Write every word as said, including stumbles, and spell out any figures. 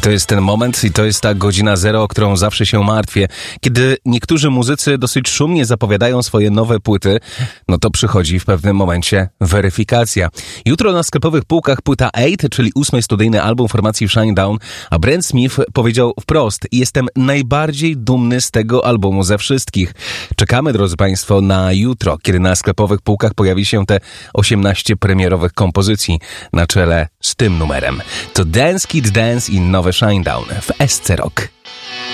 to jest ten moment i to jest ta godzina zero, o którą zawsze się martwię. Kiedy niektórzy muzycy dosyć szumnie zapowiadają swoje nowe płyty, no to przychodzi w pewnym momencie weryfikacja. Jutro na sklepowych półkach płyta osiem, czyli ósmy studyjny album formacji Shinedown, a Brent Smith powiedział wprost: jestem najbardziej dumny z tego albumu ze wszystkich. Czekamy, drodzy Państwo, na jutro, kiedy na sklepowych półkach pojawi się te osiemnaście premierowych kompozycji na czele z tym numerem. To Dance Kid Dance i nowe Shinedown w S C Rock.